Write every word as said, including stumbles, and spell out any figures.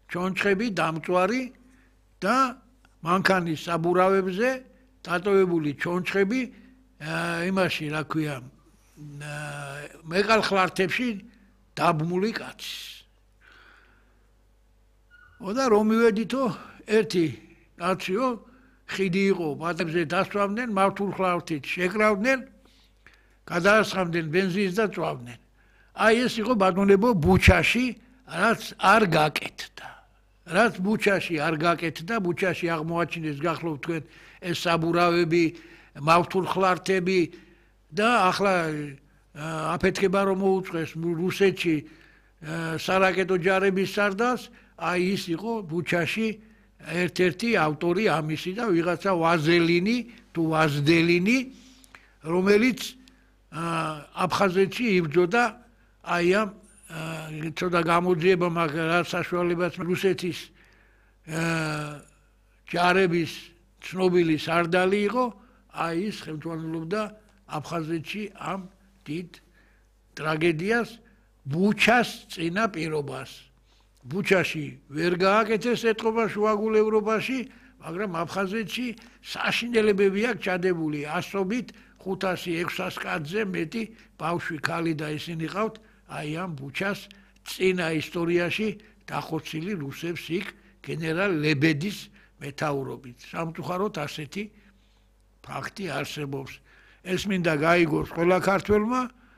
ჩონჩხები დამწვარი და მანქანის საბურავებზე დატოვებული ჩონჩხები იმაში რა ქვია მეყალხლართებში დაბმული კაცის. და რომ მივედითო ერთი კაციო ხიდი იყო ბატებზე დასვამდნენ მართულ ხლართით შეკრავდნენ გადაასხამდნენ ბენზინს და წვავდნენ. აი ეს იყო ბატონებო ბუჩაში რაც არ გაკეთდა. რაც ბუჩაში არ გაკეთდა, ბუჩაში აღმოაჩინეს გახლობთ თქვენ ეს საბურავები, მავთულ ხლართები და ახლა აფეთქება რომ მოუწყეს რუსეთში სარაკეტო ჯარების სარდალს, აი ის იყო ბუჩაში ერთ-ერთი ავტორი ამისი და ვიღაცა ვაზელინი თუ ვაზდელინი, რომელიც აფხაზეთში იბრძოდა აი ამ ცოტა გამოძიება მაგრამ რა საშუალებაც რუსეთის ჯარების ცნობილი სარდალი იყო, აი ის ხელმძღვანელობდა აფხაზეთში ამ დიდ ტრაგედიას ბუჩას წინა პირობას. ბუჩაში ვერ გააკეთეს ეთყობა შუაგულ ევროპაში, მაგრამ აფხაზეთში საშინელებები აქვს ჩადებული ასობით ხუთასი ექვსას კაცზე მეტი ბავშვი ქალი და ისინი ყავთ აი ამ ბუჩას წინა ისტორიაში დახოცილი რუსებს იქ გენერალ ლებედის მეთაურობით. სამწუხაროდ ასეთი ფაქტი არსებობს. ეს მინდა გაიგოს ყველა ქართველმა